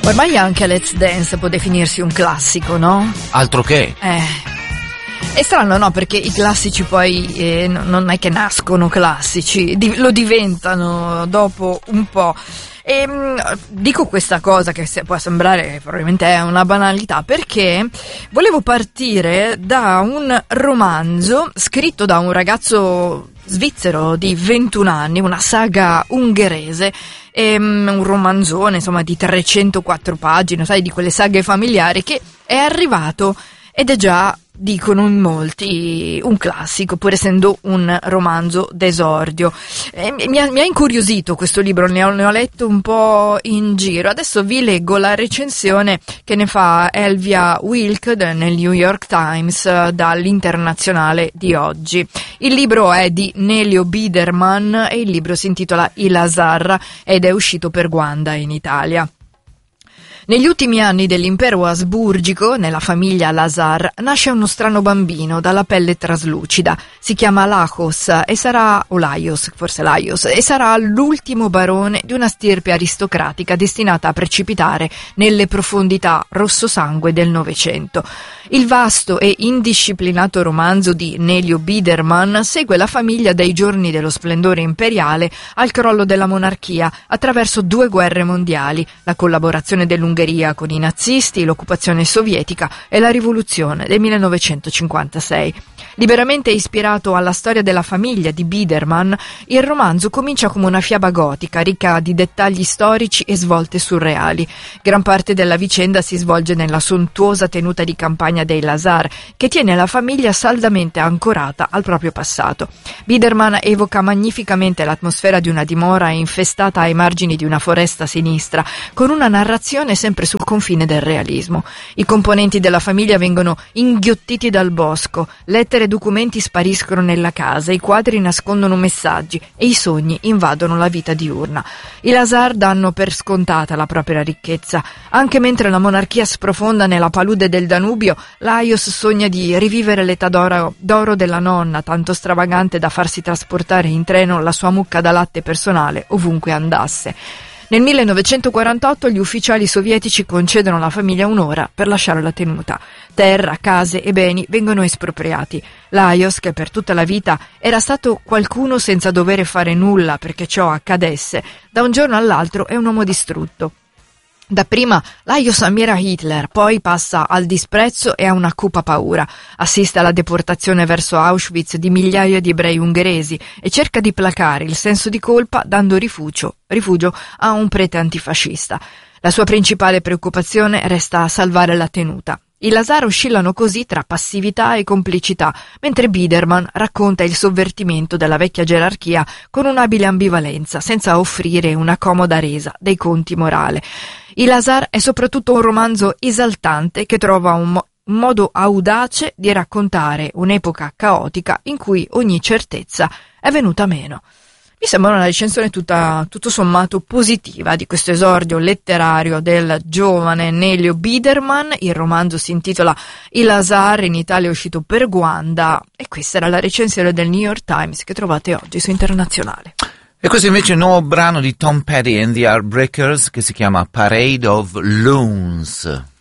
Ormai anche Let's Dance può definirsi un classico, no? Altro che. È strano, no? Perché i classici poi non è che nascono classici, lo diventano dopo un po'. E dico questa cosa che può sembrare probabilmente è una banalità, perché volevo partire da un romanzo scritto da un ragazzo svizzero di 21 anni, una saga ungherese, un romanzone insomma di 304 pagine, sai, di quelle saghe familiari, che è arrivato ed è già, dicono in molti, un classico, pur essendo un romanzo d'esordio. Mi ha incuriosito questo libro, ne ho letto un po' in giro. Adesso vi leggo la recensione che ne fa Elvia Wilk nel New York Times dall'Internazionale di oggi. Il libro è di Nelio Biderman e il libro si intitola Il Lazar ed è uscito per Guanda in Italia. Negli ultimi anni dell'impero asburgico, nella famiglia Lazar, nasce uno strano bambino dalla pelle traslucida. Si chiama Laios e sarà l'ultimo barone di una stirpe aristocratica destinata a precipitare nelle profondità rossosangue del Novecento. Il vasto e indisciplinato romanzo di Nelio Biderman segue la famiglia dai giorni dello splendore imperiale al crollo della monarchia attraverso 2 guerre mondiali, la collaborazione dell'Ungheria con i nazisti, l'occupazione sovietica e la rivoluzione del 1956. Liberamente ispirato alla storia della famiglia di Biderman, il romanzo comincia come una fiaba gotica, ricca di dettagli storici e svolte surreali. Gran parte della vicenda si svolge nella sontuosa tenuta di campagna dei Lazar, che tiene la famiglia saldamente ancorata al proprio passato. Biderman evoca magnificamente l'atmosfera di una dimora infestata ai margini di una foresta sinistra, con una narrazione sempre sul confine del realismo. I componenti della famiglia vengono inghiottiti dal bosco, lettere e documenti spariscono nella casa, i quadri nascondono messaggi e i sogni invadono la vita diurna. I Lazar danno per scontata la propria ricchezza. Anche mentre la monarchia sprofonda nella palude del Danubio, Laios sogna di rivivere l'età d'oro della nonna, tanto stravagante da farsi trasportare in treno la sua mucca da latte personale ovunque andasse. Nel 1948 gli ufficiali sovietici concedono alla famiglia un'ora per lasciare la tenuta. Terra, case e beni vengono espropriati. Laios, che per tutta la vita era stato qualcuno senza dover fare nulla perché ciò accadesse, da un giorno all'altro è un uomo distrutto. Dapprima Laios ammira Hitler, poi passa al disprezzo e a una cupa paura. Assiste alla deportazione verso Auschwitz di migliaia di ebrei ungheresi e cerca di placare il senso di colpa dando rifugio a un prete antifascista. La sua principale preoccupazione resta salvare la tenuta. I Lazar oscillano così tra passività e complicità, mentre Biderman racconta il sovvertimento della vecchia gerarchia con un'abile ambivalenza, senza offrire una comoda resa dei conti morali. I Lazar è soprattutto un romanzo esaltante che trova un modo audace di raccontare un'epoca caotica in cui ogni certezza è venuta meno. Mi sembra una recensione tutto sommato positiva di questo esordio letterario del giovane Nelio Biderman. Il romanzo si intitola Il Lazar, in Italia è uscito per Guanda, e questa era la recensione del New York Times che trovate oggi su Internazionale. E questo invece è un nuovo brano di Tom Petty and the Heartbreakers che si chiama Parade of Loons.